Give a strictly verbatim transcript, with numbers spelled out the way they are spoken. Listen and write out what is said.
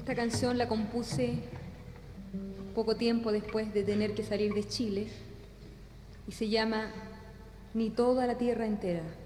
Esta canción la compuse poco tiempo después de tener que salir de Chile y se llama Ni toda la tierra entera.